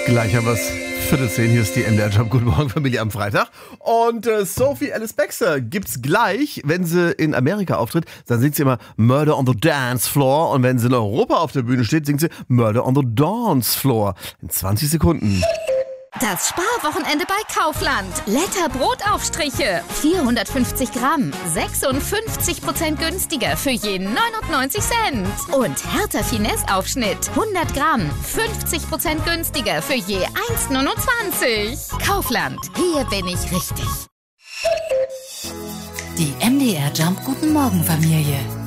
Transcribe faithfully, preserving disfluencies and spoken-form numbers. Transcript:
Gleich haben wir es. Viertel zehn, hier ist die M D R-Job. Guten Morgen, Familie am Freitag. Und äh, Sophie Ellis Bextor gibt's gleich, wenn sie in Amerika auftritt, dann singt sie immer Murder on the Dance Floor. Und wenn sie in Europa auf der Bühne steht, singt sie Murder on the Dance Floor. In zwanzig Sekunden. Das Sparwochenende bei Kaufland. Letter Brotaufstriche. vierhundertfünfzig Gramm. sechsundfünfzig Prozent günstiger für je neunundneunzig Cent. Und Hertha Finesse Aufschnitt. hundert Gramm. fünfzig Prozent günstiger für je eins Komma neunundzwanzig. Kaufland. Hier bin ich richtig. Die M D R Jump Guten Morgen Familie.